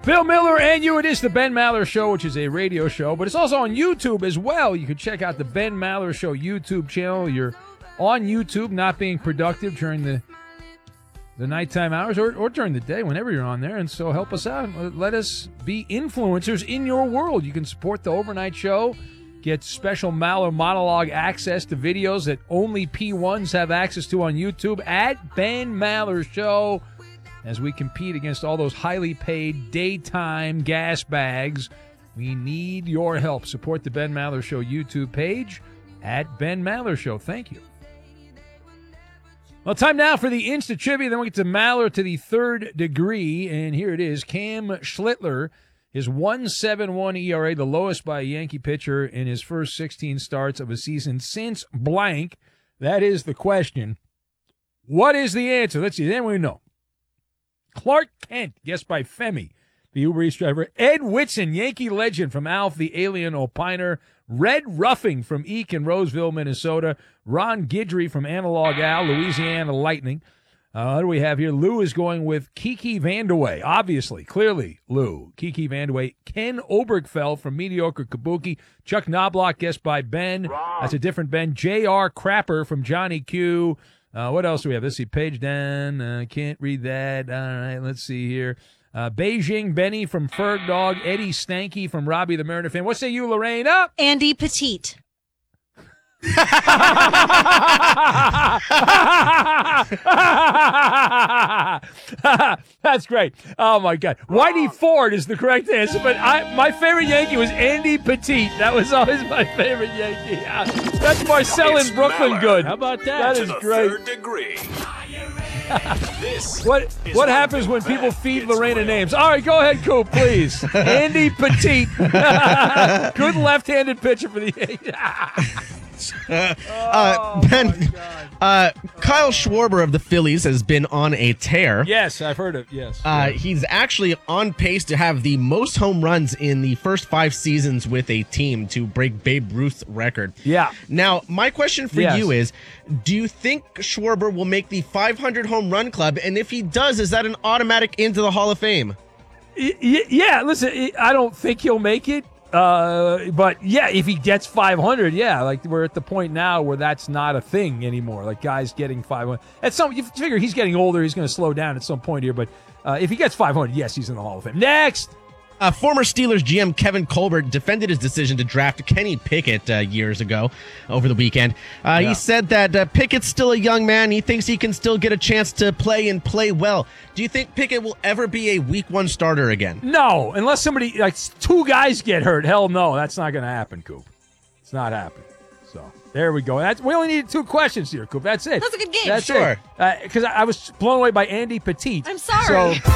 Bill Miller and you. It is the Ben Maller Show, which is a radio show, but it's also on YouTube as well. You can check out the Ben Maller Show YouTube channel. You're on YouTube, not being productive during the nighttime hours or during the day, whenever you're on there. And so help us out. Let us be influencers in your world. You can support the overnight show, get special Maller monologue access to videos that only P1s have access to on YouTube at Ben Maller Show, as we compete against all those highly paid daytime gas bags. We need your help. Support the Ben Maller Show YouTube page at Ben Maller Show. Thank you. Well, time now for the Insta Trivia. Then we get to Maller to the third degree. And here it is. Cam Schlittler, his 1.71 ERA, the lowest by a Yankee pitcher in his first 16 starts of a season since blank. That is the question. What is the answer? Let's see. Then we know. Clark Kent, guessed by Femi, the Uber Eats driver. Ed Whitson, Yankee legend from Alf, the Alien Opiner. Red Ruffing from Eek in Roseville, Minnesota. Ron Guidry from Analog Al, Louisiana Lightning. What do we have here? Lou is going with Kiki Vandeweghe. Obviously, clearly, Lou. Kiki Vandeweghe. Ken Obergfell from Mediocre Kabuki. Chuck Knobloch, guessed by Ben. That's a different Ben. J.R. Crapper from Johnny Q. What else do we have? Let's see. Page down. Can't read that. All right, let's see here. Beijing Benny from Ferg Dog. Eddie Stanky from Robbie the Mariner fan. What say you, Lorraine? Up. Andy Petite. That's great. Oh, my God. Whitey Ford is the correct answer, but my favorite Yankee was Andy Petite. That was always my favorite Yankee. That's Marcel in Brooklyn Maller. good. How about that? That is great. Third degree. What happens when people feed Lorena names? All right, go ahead, Coop, please. Andy Petite. Good left-handed pitcher for the Yankees. Ben, Kyle Schwarber of the Phillies has been on a tear. Yes, I've heard it. Yes. He's actually on pace to have the most home runs in the first 5 seasons with a team to break Babe Ruth's record. Yeah. Now, my question for you is, do you think Schwarber will make the 500 home run club? And if he does, is that an automatic into the Hall of Fame? Yeah, listen, I don't think he'll make it. But yeah, if he gets 500, yeah, like we're at the point now where that's not a thing anymore. Like guys getting 500. You figure he's getting older, he's going to slow down at some point here. But if he gets 500, yes, he's in the Hall of Fame. Next. Former Steelers GM Kevin Colbert defended his decision to draft Kenny Pickett years ago over the weekend. He said that Pickett's still a young man. He thinks he can still get a chance to play and play well. Do you think Pickett will ever be a week 1 starter again? No, unless somebody, like 2 guys get hurt. Hell no, that's not going to happen, Coop. It's not happening. So there we go. We only needed 2 questions here, Coop. That's it. That's a good game. That's sure. Because I was blown away by Andy Petite. I'm sorry. So,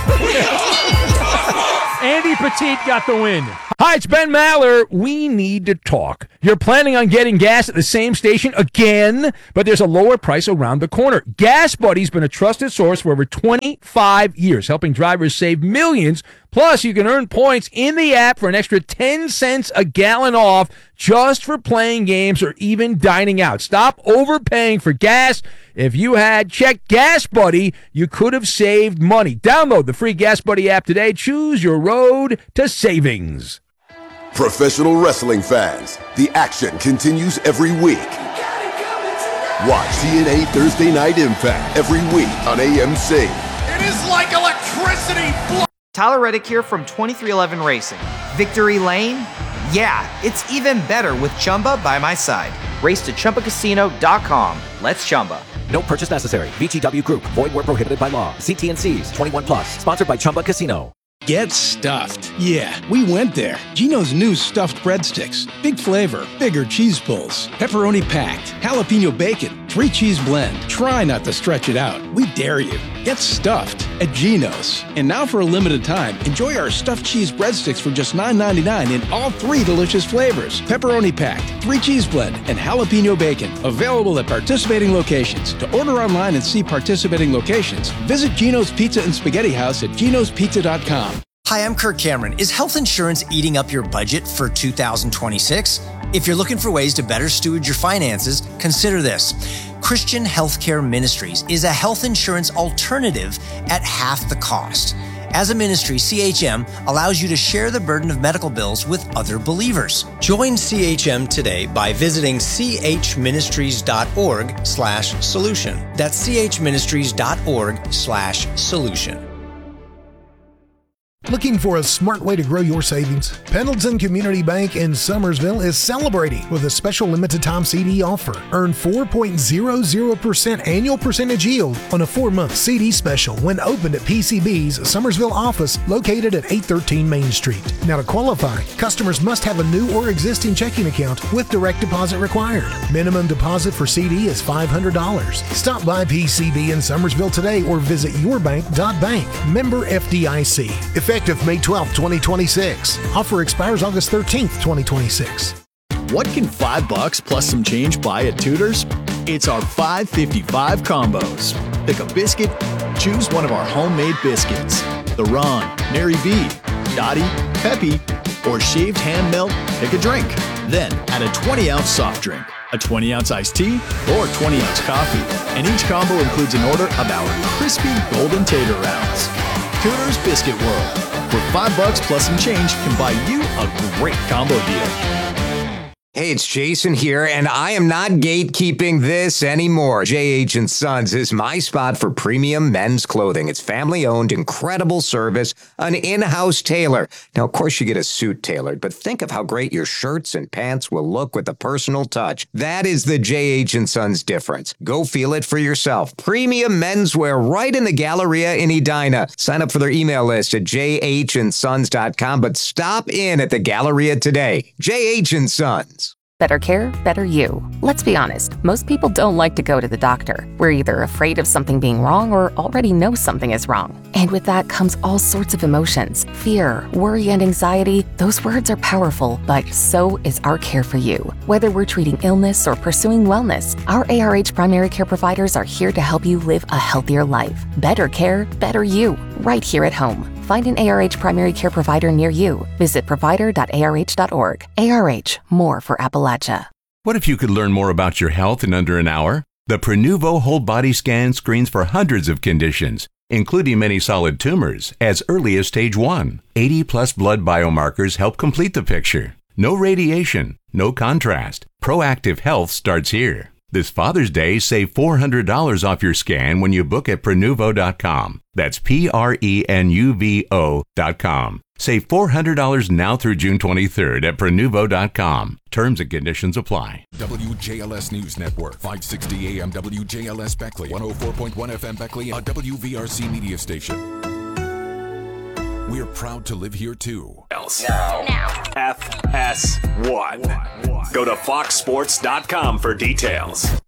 Andy Petite got the win. Hi, it's Ben Maller. We need to talk. You're planning on getting gas at the same station again, but there's a lower price around the corner. Gas Buddy's been a trusted source for over 25 years, helping drivers save millions. Plus, you can earn points in the app for an extra 10 cents a gallon off just for playing games or even dining out. Stop overpaying for gas. If you had checked Gas Buddy, you could have saved money. Download the free Gas Buddy app today. Choose your road to savings. Professional wrestling fans, the action continues every week. Watch TNA Thursday Night Impact every week on AMC. It is like electricity. Tyler Reddick here from 2311 Racing. Victory Lane? Yeah, it's even better with Chumba by my side. Race to ChumbaCasino.com. Let's Chumba. No purchase necessary. VGW Group. Void where prohibited by law. See T&Cs. 21 plus. Sponsored by Chumba Casino. Get stuffed. Yeah, we went there. Geno's new stuffed breadsticks. Big flavor, bigger cheese pulls, pepperoni packed, jalapeno bacon, 3-cheese blend. Try not to stretch it out. We dare you. Get stuffed at Geno's. And now for a limited time, enjoy our stuffed cheese breadsticks for just $9.99 in all 3 delicious flavors. Pepperoni packed, 3-cheese blend, and jalapeno bacon. Available at participating locations. To order online and see participating locations, visit Geno's Pizza and Spaghetti House at genospizza.com. Hi, I'm Kirk Cameron. Is health insurance eating up your budget for 2026? If you're looking for ways to better steward your finances, consider this. Christian Healthcare Ministries is a health insurance alternative at half the cost. As a ministry, CHM allows you to share the burden of medical bills with other believers. Join CHM today by visiting chministries.org/solution. That's chministries.org/solution. Looking for a smart way to grow your savings? Pendleton Community Bank in Summersville is celebrating with a special limited time CD offer. Earn 4.00% annual percentage yield on a 4-month CD special when opened at PCB's Summersville office located at 813 Main Street. Now to qualify, customers must have a new or existing checking account with direct deposit required. Minimum deposit for CD is $500. Stop by PCB in Summersville today or visit yourbank.bank. Member FDIC. Effective May 12, 2026. Offer expires August 13th, 2026. What can $5 plus some change buy at Tudor's? It's our 555 combos. Pick a biscuit, choose one of our homemade biscuits. The Ron, Mary B, Dottie, Peppy, or shaved hand melt, pick a drink. Then add a 20-ounce soft drink, a 20-ounce iced tea, or 20-ounce coffee. And each combo includes an order of our crispy golden tater rounds. Tudor's Biscuit World. For $5 plus some change can buy you a great combo deal. Hey, it's Jason here, and I am not gatekeeping this anymore. J.H. & Sons is my spot for premium men's clothing. It's family-owned, incredible service, an in-house tailor. Now, of course, you get a suit tailored, but think of how great your shirts and pants will look with a personal touch. That is the J.H. & Sons difference. Go feel it for yourself. Premium menswear right in the Galleria in Edina. Sign up for their email list at jhandsons.com, but stop in at the Galleria today. J.H. & Sons. Better care, better you. Let's be honest, most people don't like to go to the doctor. We're either afraid of something being wrong or already know something is wrong. And with that comes all sorts of emotions. Fear, worry, and anxiety. Those words are powerful, but so is our care for you. Whether we're treating illness or pursuing wellness, our ARH primary care providers are here to help you live a healthier life. Better care, better you. Right here at home. Find an ARH primary care provider near you. Visit provider.arh.org. ARH, more for Appalachia. What if you could learn more about your health in under an hour? The Prenuvo Whole Body Scan screens for hundreds of conditions, including many solid tumors, as early as stage 1. 80-plus blood biomarkers help complete the picture. No radiation, no contrast. Proactive health starts here. This Father's Day, save $400 off your scan when you book at Prenuvo.com. That's Prenuvo.com. Save $400 now through June 23rd at Prenuvo.com. Terms and conditions apply. WJLS News Network, 560 AM WJLS Beckley, 104.1 FM Beckley, a WVRC media station. We're proud to live here too. Now. FS1. Go to foxsports.com for details.